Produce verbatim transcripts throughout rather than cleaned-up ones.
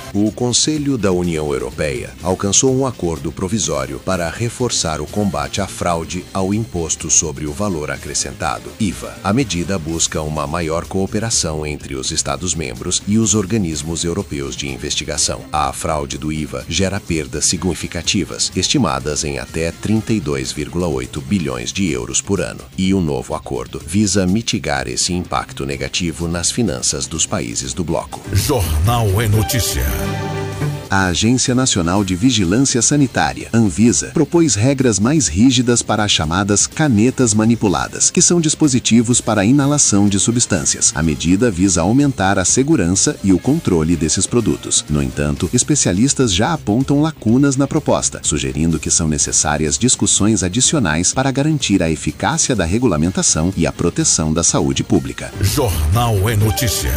O Conselho da União Europeia alcançou um acordo provisório para reforçar o combate à fraude ao Imposto sobre o Valor Acrescentado, I V A. A medida busca uma maior cooperação entre os Estados-membros e os organismos europeus de investigação. A fraude do I V A gera perdas significativas, estimadas em até trinta e dois vírgula oito bilhões de euros por ano. E o novo acordo visa mitigar esse impacto negativo nas finanças dos países do bloco. Jornal é Notícia. A Agência Nacional de Vigilância Sanitária, Anvisa, propôs regras mais rígidas para as chamadas canetas manipuladas, que são dispositivos para a inalação de substâncias. A medida visa aumentar a segurança e o controle desses produtos. No entanto, especialistas já apontam lacunas na proposta, sugerindo que são necessárias discussões adicionais para garantir a eficácia da regulamentação e a proteção da saúde pública. Jornal é Notícia.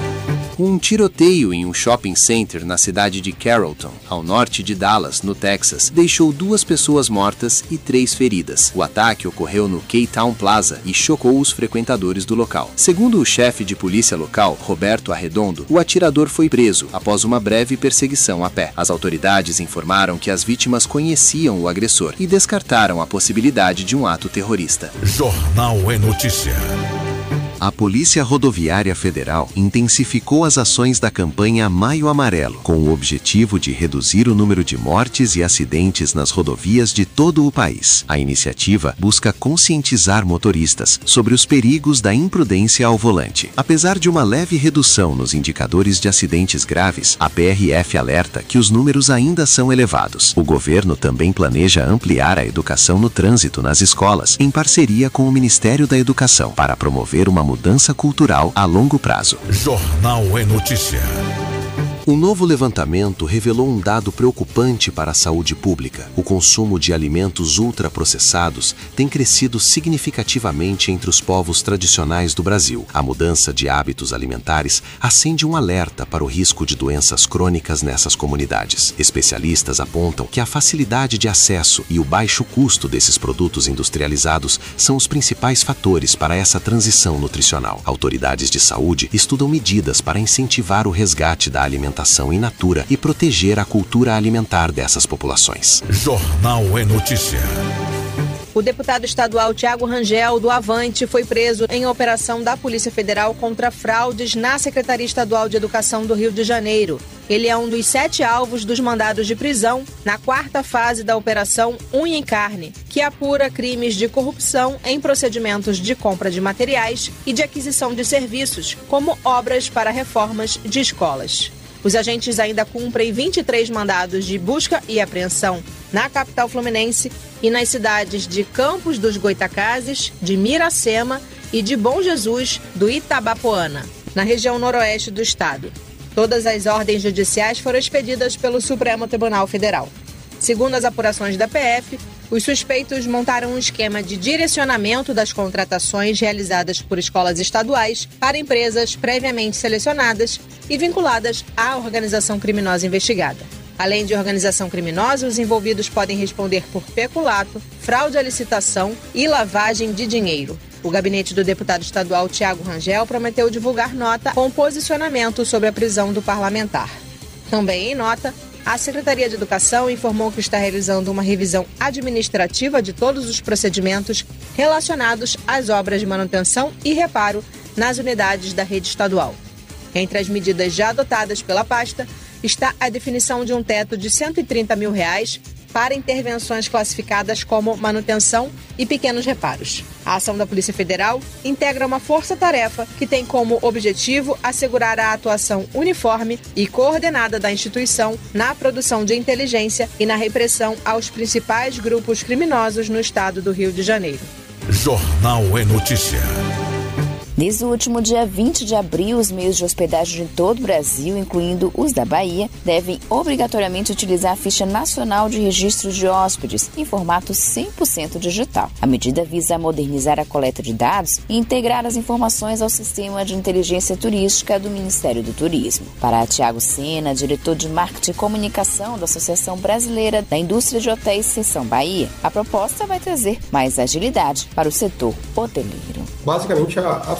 Um tiroteio em um shopping center na cidade de Carrollton, ao norte de Dallas, no Texas, deixou duas pessoas mortas e três feridas. O ataque ocorreu no K-Town Plaza e chocou os frequentadores do local. Segundo o chefe de polícia local, Roberto Arredondo, o atirador foi preso após uma breve perseguição a pé. As autoridades informaram que as vítimas conheciam o agressor e descartaram a possibilidade de um ato terrorista. Jornal é Notícia. A Polícia Rodoviária Federal intensificou as ações da campanha Maio Amarelo, com o objetivo de reduzir o número de mortes e acidentes nas rodovias de todo o país. A iniciativa busca conscientizar motoristas sobre os perigos da imprudência ao volante. Apesar de uma leve redução nos indicadores de acidentes graves, a P R F alerta que os números ainda são elevados. O governo também planeja ampliar a educação no trânsito nas escolas, em parceria com o Ministério da Educação, para promover uma mudança cultural a longo prazo. Jornal é Notícia. Um novo levantamento revelou um dado preocupante para a saúde pública. O consumo de alimentos ultraprocessados tem crescido significativamente entre os povos tradicionais do Brasil. A mudança de hábitos alimentares acende um alerta para o risco de doenças crônicas nessas comunidades. Especialistas apontam que a facilidade de acesso e o baixo custo desses produtos industrializados são os principais fatores para essa transição nutricional. Autoridades de saúde estudam medidas para incentivar o resgate da alimentação in natura e proteger a cultura alimentar dessas populações. Jornal é Notícia. O deputado estadual Tiago Rangel, do Avante, foi preso em operação da Polícia Federal contra fraudes na Secretaria Estadual de Educação do Rio de Janeiro. Ele é um dos sete alvos dos mandados de prisão na quarta fase da Operação Unha em Carne, que apura crimes de corrupção em procedimentos de compra de materiais e de aquisição de serviços, como obras para reformas de escolas. Os agentes ainda cumprem vinte e três mandados de busca e apreensão na capital fluminense e nas cidades de Campos dos Goitacazes, de Miracema e de Bom Jesus do Itabapoana, na região noroeste do estado. Todas as ordens judiciais foram expedidas pelo Supremo Tribunal Federal. Segundo as apurações da P F, os suspeitos montaram um esquema de direcionamento das contratações realizadas por escolas estaduais para empresas previamente selecionadas e vinculadas à organização criminosa investigada. Além de organização criminosa, os envolvidos podem responder por peculato, fraude à licitação e lavagem de dinheiro. O gabinete do deputado estadual Tiago Rangel prometeu divulgar nota com posicionamento sobre a prisão do parlamentar. Também em nota, a Secretaria de Educação informou que está realizando uma revisão administrativa de todos os procedimentos relacionados às obras de manutenção e reparo nas unidades da rede estadual. Entre as medidas já adotadas pela pasta está a definição de um teto de cento e trinta mil reais para intervenções classificadas como manutenção e pequenos reparos. A ação da Polícia Federal integra uma força-tarefa que tem como objetivo assegurar a atuação uniforme e coordenada da instituição na produção de inteligência e na repressão aos principais grupos criminosos no estado do Rio de Janeiro. Jornal é Notícia. Desde o último dia vinte de abril, os meios de hospedagem de todo o Brasil, incluindo os da Bahia, devem obrigatoriamente utilizar a Ficha Nacional de Registro de Hóspedes em formato cem por cento digital. A medida visa modernizar a coleta de dados e integrar as informações ao Sistema de Inteligência Turística do Ministério do Turismo. Para Tiago Sena, diretor de Marketing e Comunicação da Associação Brasileira da Indústria de Hotéis Seção Bahia, a proposta vai trazer mais agilidade para o setor hoteleiro. Basicamente, a, a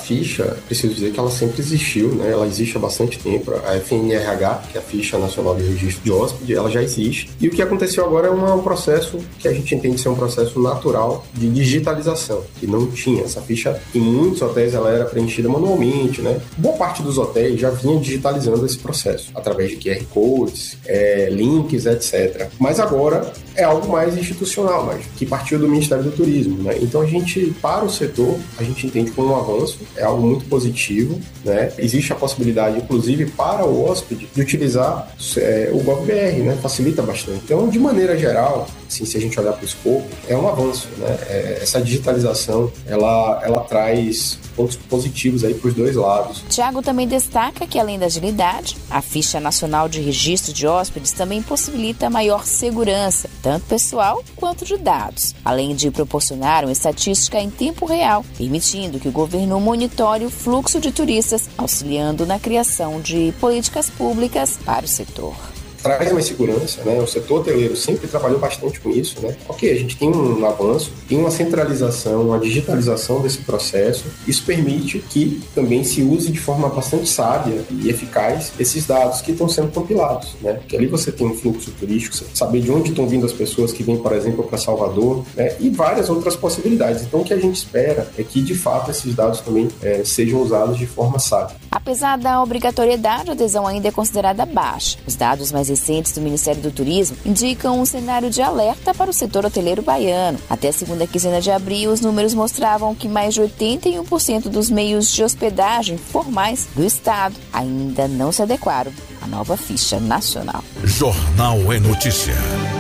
ficha, preciso dizer que ela sempre existiu, né? Ela existe há bastante tempo. A F N R H, que é a Ficha Nacional de Registro de Hóspede, ela já existe. E o que aconteceu agora é um processo que a gente entende ser um processo natural de digitalização, que não tinha. Essa ficha, em muitos hotéis, ela era preenchida manualmente, né? Boa parte dos hotéis já vinha digitalizando esse processo, através de Q R Codes, é, links, etcétera. Mas agora é algo mais institucional, mas que partiu do Ministério do Turismo, né? Então a gente, para o setor, a gente entende como um avanço, é algo muito positivo, né? Existe a possibilidade, inclusive, para o hóspede, de utilizar é, o GovBR, né? Facilita bastante. Então, de maneira geral, assim, se a gente olhar para o escopo, é um avanço, né? É, essa digitalização, ela, ela traz pontos positivos aí para os dois lados. Tiago também destaca que, além da agilidade, a Ficha Nacional de Registro de Hóspedes também possibilita maior segurança, tanto pessoal quanto de dados, além de proporcionar uma estatística em tempo real, permitindo que o governo monitore o fluxo de turistas, auxiliando na criação de políticas públicas para o setor. Traz mais segurança, né? O setor hoteleiro sempre trabalhou bastante com isso, né? Ok, a gente tem um avanço, tem uma centralização, uma digitalização desse processo. Isso permite que também se use de forma bastante sábia e eficaz esses dados que estão sendo compilados, né? Porque ali você tem um fluxo turístico, você saber de onde estão vindo as pessoas que vêm, por exemplo, para Salvador, né? E várias outras possibilidades. Então, o que a gente espera é que, de fato, esses dados também é, sejam usados de forma sábia. Apesar da obrigatoriedade, a adesão ainda é considerada baixa. Os dados mais recentes do Ministério do Turismo indicam um cenário de alerta para o setor hoteleiro baiano. Até a segunda quinzena de abril, os números mostravam que mais de oitenta e um por cento dos meios de hospedagem formais do estado ainda não se adequaram à nova ficha nacional. Jornal é Notícia.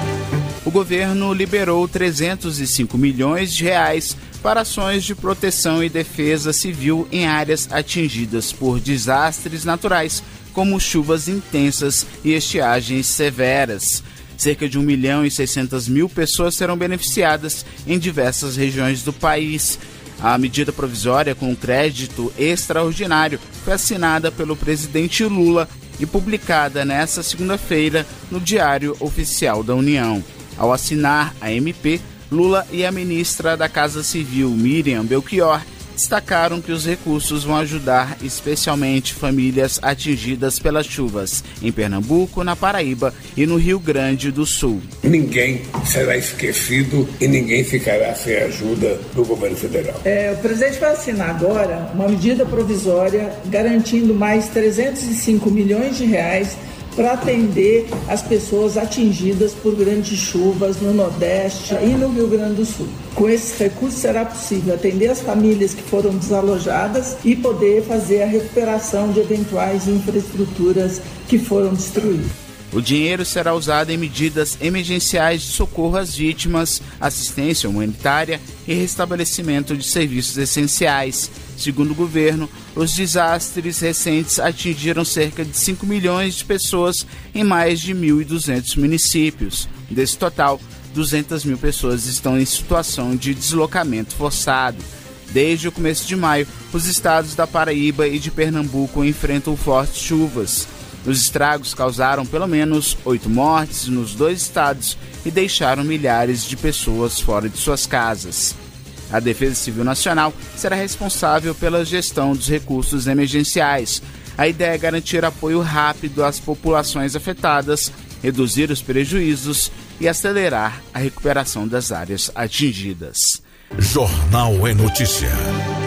O governo liberou trezentos e cinco milhões de reais para ações de proteção e defesa civil em áreas atingidas por desastres naturais, como chuvas intensas e estiagens severas. Cerca de um milhão e seiscentas mil pessoas serão beneficiadas em diversas regiões do país. A medida provisória com crédito extraordinário foi assinada pelo presidente Lula e publicada nesta segunda-feira no Diário Oficial da União. Ao assinar a M P, Lula e a ministra da Casa Civil, Miriam Belchior, destacaram que os recursos vão ajudar especialmente famílias atingidas pelas chuvas em Pernambuco, na Paraíba e no Rio Grande do Sul. Ninguém será esquecido e ninguém ficará sem a ajuda do governo federal. É, o presidente vai assinar agora uma medida provisória garantindo mais trezentos e cinco milhões de reais para atender as pessoas atingidas por grandes chuvas no Nordeste e no Rio Grande do Sul. Com esses recursos será possível atender as famílias que foram desalojadas e poder fazer a recuperação de eventuais infraestruturas que foram destruídas. O dinheiro será usado em medidas emergenciais de socorro às vítimas, assistência humanitária e restabelecimento de serviços essenciais. Segundo o governo, os desastres recentes atingiram cerca de cinco milhões de pessoas em mais de mil e duzentos municípios. Desse total, duzentas mil pessoas estão em situação de deslocamento forçado. Desde o começo de maio, os estados da Paraíba e de Pernambuco enfrentam fortes chuvas. Os estragos causaram pelo menos oito mortes nos dois estados e deixaram milhares de pessoas fora de suas casas. A Defesa Civil Nacional será responsável pela gestão dos recursos emergenciais. A ideia é garantir apoio rápido às populações afetadas, reduzir os prejuízos e acelerar a recuperação das áreas atingidas. Jornal é Notícia.